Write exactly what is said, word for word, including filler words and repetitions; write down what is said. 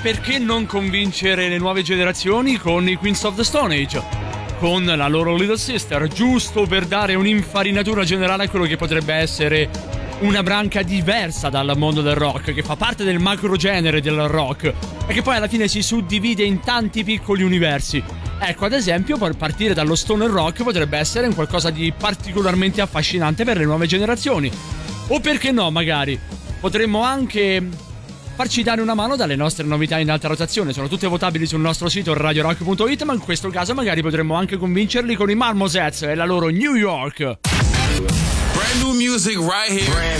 perché non convincere le nuove generazioni con i Queens of the Stone Age, con la loro Little Sister, giusto per dare un'infarinatura generale a quello che potrebbe essere una branca diversa dal mondo del rock, che fa parte del macro genere del rock e che poi alla fine si suddivide in tanti piccoli universi. Ecco, ad esempio, per partire dallo stoner rock potrebbe essere un qualcosa di particolarmente affascinante per le nuove generazioni. O perché no, magari potremmo anche farci dare una mano dalle nostre novità in alta rotazione. Sono tutte votabili sul nostro sito radio rock punto it, ma in questo caso magari potremmo anche convincerli con i Marmosets e la loro New York. Brand new music right here. Brand